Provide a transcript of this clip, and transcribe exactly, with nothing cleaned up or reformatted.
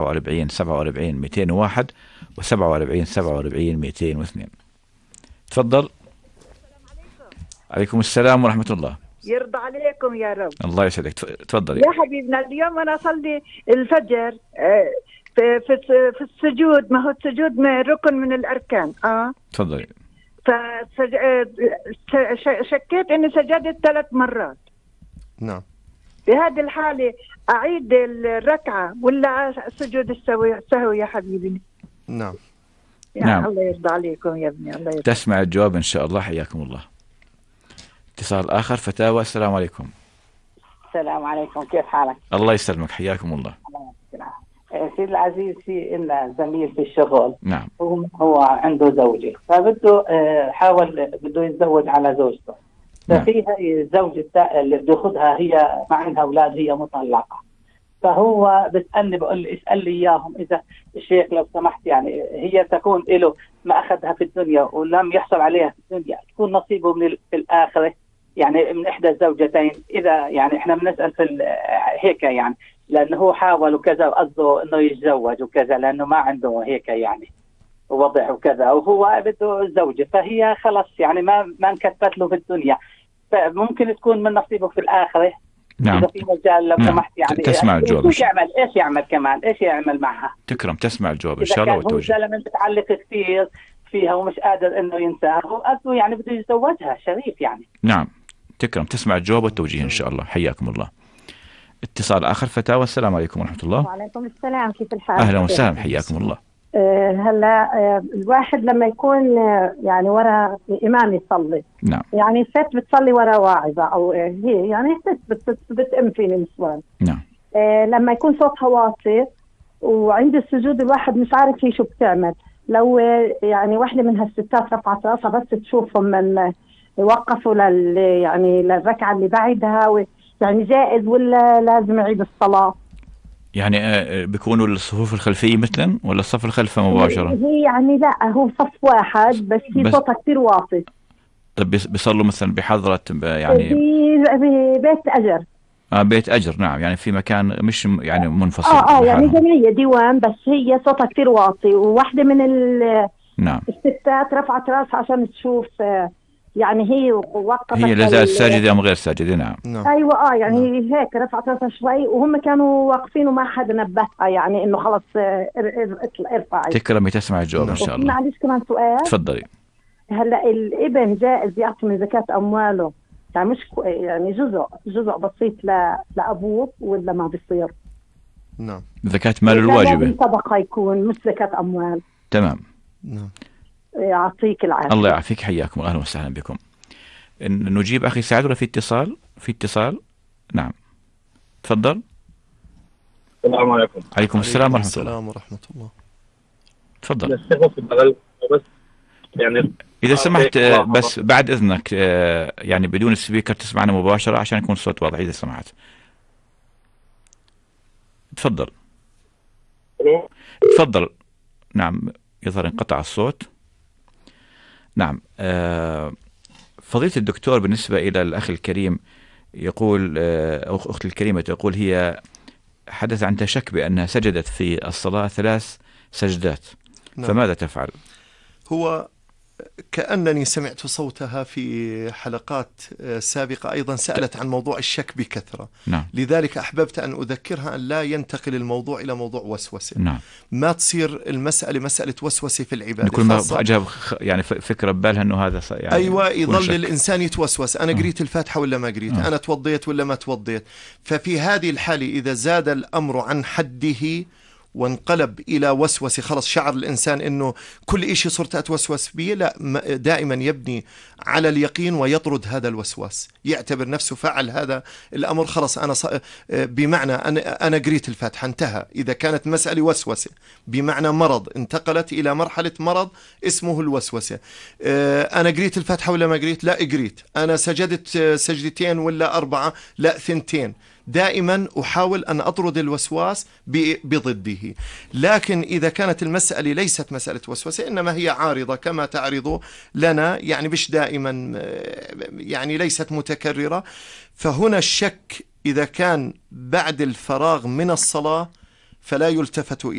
وأربعين سبعة وأربعين مئتين وواحد وسبعة وأربعين سبعة وأربعين مئتين واثنين. تفضل. عليكم السلام ورحمة الله. يرضى عليكم يا رب. الله يسعدك. تفضلي يا حبيبنا. اليوم أنا أصلي الفجر في في في السجود، ما هو السجود ركن من الأركان. آه تفضلي. فشكيت إني سجدت ثلاث مرات. نعم. في هذه الحالة أعيد الركعة ولا سجود السهو سهو يا حبيبي؟ نعم. يا نعم. الله يرضى عليكم يا ابني. الله يرضى. تسمع الجواب إن شاء الله. حياكم الله. اتصال آخر. فتاوى. السلام عليكم. السلام عليكم، كيف حالك؟ الله يسلمك. حياكم الله. سيد العزيز، في إن زميل في الشغل. نعم. هو هو عنده زوجة، فبده حاول بده يتزوج على زوجته. ففي هاي الزوجة اللي بده ياخذها هي ما عندها أولاد، هي مطلقة. فهو بسألني بقول لي اسأل لي إياهم إذا الشيخ لو سمحت، يعني هي تكون له ما أخذها في الدنيا ولم يحصل عليها في الدنيا، تكون نصيبه من في الآخرة، يعني من إحدى الزوجتين. إذا يعني إحنا بنسأل في هيك، يعني لأنه هو حاول وكذا وقصده إنه يتزوج وكذا، لأنه ما عنده هيك يعني وضع وكذا، وهو بده الزوجة، فهي خلص يعني ما ما انكتبت له في الدنيا، فممكن تكون من نصيبه في الآخرة. نعم. إذا في مجال لو سمحت. نعم. يعني تسمع الجواب. ايش يعمل ايش يعمل كمان ايش يعمل معها؟ تكرم. تسمع الجواب ان شاء الله. والتوجيه. إذا كان هو زلمه متعلق كثير فيها ومش قادر انه ينساها، وقصده يعني بده يتزوجها، شريف يعني. نعم. تكرم. تسمع الجواب والتوجيه ان شاء الله. حياكم الله. اتصال آخر. فتاوى. السلام عليكم ورحمة الله. وعليكم السلام، كيف الحال؟ أهلا وسهلا. حياكم الله. أه هلا أه الواحد لما يكون أه يعني ورا إمام يصلي. نعم. يعني ست بتصلي ورا واعظة أو أه هي يعني ست بتأم فيني النسوان. نعم. أه لما يكون صوتها واطي وعند السجود الواحد مش عارف هي شو بتعمل، لو أه يعني واحدة من هالستات رفعت راسها بس تشوفهم من يوقفوا لل يعني للركعة اللي بعدها، يعني جائز ولا لازم يعيد الصلاة؟ يعني بيكونوا الصفوف الخلفية مثلا ولا الصف الخلفي مباشرة؟ هي يعني لا، هو صف واحد بس هي صوتها كثير واطي. طب بيصلوا مثلا بحضرة يعني ببيت أجر. آه بيت أجر. نعم. يعني في مكان مش يعني منفصل. اه اه يعني جمعية ديوان، بس هي صوتها كثير واطي، وواحدة من ال نعم الستات رفعت راسها عشان تشوف يعني هي وقفت. هي لازالت ساجدة أم غير ساجدة؟ نعم. نعم. أيوة اه يعني نعم. هيك رفعت راسها شوي وهم كانوا واقفين وما حد نبهها، يعني إنه خلص ارفعي. تكرمي. تسمع الجواب إن شاء الله. معلش كمان سؤال. تفضلي. هلا الابن جائز يعطي من زكاة أمواله، يعني مش يعني جزء جزء بسيط ل لأبوه ولا ما بيصير؟ نعم. زكاة مال الواجبة. صدقة يكون مش زكاة أموال. تمام. نعم. يعطيك العافية. الله يعافيك. حياكم. أهلا وسهلا بكم. نجيب أخي سعد ولا في اتصال؟ في اتصال. نعم. تفضل. السلام عليكم. عليكم السلام ورحمة الله. السلام ورحمة الله. تفضل. بس يعني إذا سمحت بس بعد إذنك يعني بدون السبيكر تسمعنا مباشرة عشان يكون الصوت واضح إذا سمحت. تفضل. تفضل. نعم. يظهر انقطع الصوت. نعم. فضيلة الدكتور، بالنسبة إلى الأخ الكريم يقول أو أخت الكريمة تقول هي حدث عن شك بأنها سجدت في الصلاة ثلاث سجدات. نعم. فماذا تفعل؟ هو كأنني سمعت صوتها في حلقات سابقة أيضا سألت عن موضوع الشك بكثرة. نعم. لذلك أحببت أن أذكرها أن لا ينتقل الموضوع إلى موضوع وسوسة. نعم. ما تصير المسألة مسألة وسوسة في العبادة. كل ما أجاب يعني فكرة ببالها أنه هذا يعني أيوة يظل الإنسان يتوسوس، أنا قريت الفاتحة ولا ما قريت، أه. أنا توضيت ولا ما توضيت. ففي هذه الحالة إذا زاد الأمر عن حده وانقلب إلى وسوسة، خلص شعر الإنسان إنه كل إشي صرت أتوسوس به، لا، دائما يبني على اليقين ويطرد هذا الوسواس، يعتبر نفسه فعل هذا الأمر، خلص أنا ص... بمعنى أنا أنا قريت الفاتحة انتهى. إذا كانت مسألة وسوسة بمعنى مرض انتقلت إلى مرحلة مرض اسمه الوسوسة. أنا قريت الفاتحة ولا ما قريت؟ لا قريت. أنا سجدت سجدتين ولا أربعة؟ لا ثنتين. دائما أحاول أن أطرد الوسواس بضده. لكن إذا كانت المسألة ليست مسألة وسوسة إنما هي عارضة كما تعرض لنا، يعني مش دائما، يعني ليست متكررة، فهنا الشك إذا كان بعد الفراغ من الصلاة فلا يلتفت